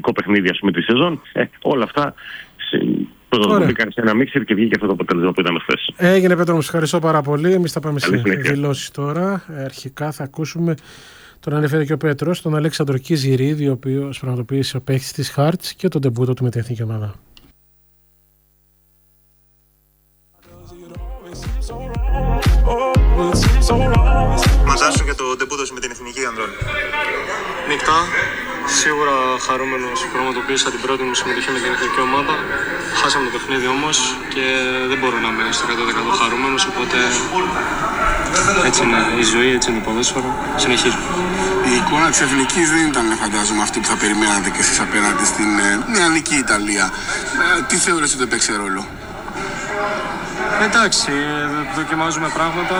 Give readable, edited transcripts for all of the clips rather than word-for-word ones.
τελικό παιχνίδι, ας πούμε, τη σεζόν. Όλα αυτά προσωπικά σε ένα μίξερ και βγήκε αυτό το αποτέλεσμα που είδαμε χθες. Έγινε, Πέτρο, μου σε ευχαριστώ πάρα πολύ. Εμείς θα πάμε σε δηλώσεις τώρα. Αρχικά θα ακούσουμε, τον ανέφερε και ο Πέτρος, τον Αλέξανδρο Κιζηρίδη, ο οποίος πραγματοποίησε ο παίκτης της Χάρτς και τον τεμπούτο του με την εθνική ομάδα. Μαζά σου για το ντεμπούτο σου με την εθνική, Ανδρώνη. Νύχτα, σίγουρα χαρούμενος που πραγματοποίησα την πρώτη μου συμμετοχή με την εθνική ομάδα. Χάσαμε το παιχνίδι όμως και δεν μπορώ να είμαι στο 100% χαρούμενος, οπότε έτσι είναι η ζωή, έτσι είναι το ποδόσφαιρο. Συνεχίζουμε. Η εικόνα της εθνικής δεν ήταν, φαντάζομαι, αυτή που θα περιμένατε και εσείς απέναντι στην νεανική Ιταλία. Τι θεωρείς ότι έπαιξε ρόλο? Εντάξει, δοκιμάζουμε πράγματα.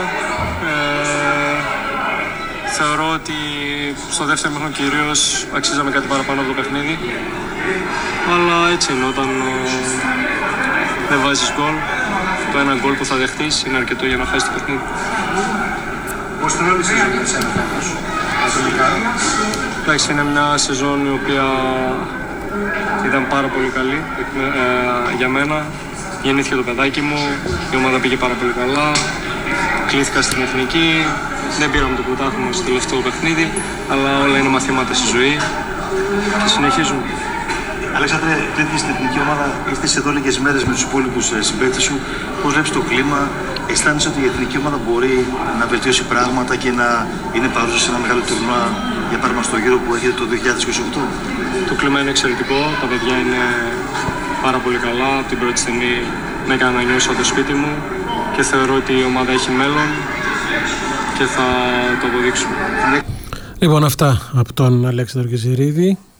Θεωρώ ότι στο δεύτερο μήχρονο κυρίως αξίζαμε κάτι παραπάνω από το παιχνίδι. Αλλά έτσι είναι, όταν δεν βάζεις γκολ, το ένα γκολ που θα δεχτείς είναι αρκετό για να χάσεις το παιχνίδι. Πώς την όλη σεζόν για εσένα φέτος? Εντάξει, είναι μια σεζόν η οποία ήταν πάρα πολύ καλή για μένα. Γεννήθηκε το παιδάκι μου, η ομάδα πήγε πάρα πολύ καλά, κλήθηκα στην εθνική, δεν πήραμε το πρωτάθλημα στο τελευταίο παιχνίδι, αλλά όλα είναι μαθήματα στη ζωή και συνεχίζουμε. Αλέξανδρε, κλείθηκες στην εθνική ομάδα, ήρθες εδώ λίγες μέρες με τους υπόλοιπους συμπαίκτες σου. Πώς βλέπεις το κλίμα, αισθάνεσαι ότι η εθνική ομάδα μπορεί να βελτιώσει πράγματα και να είναι παρούσα σε ένα μεγάλο τουρνουά, για παράδειγμα στο γύρο που έρχεται το 2028? Το κλίμα είναι εξαιρετικό, τα παιδιά είναι πάρα πολύ καλά. Από την πρώτη στιγμή με έκανα να νιώσω το σπίτι μου και θεωρώ ότι η ομάδα έχει μέλλον και θα το αποδείξουμε. Λοιπόν, αυτά από τον Αλέξανδρο Κιζηρίδη.